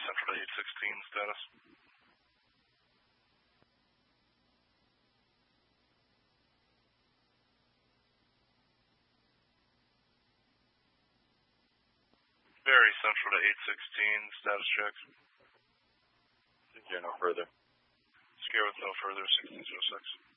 central to 816 status. Very central to 816 status check. Secure no further. Secure with no further 1606.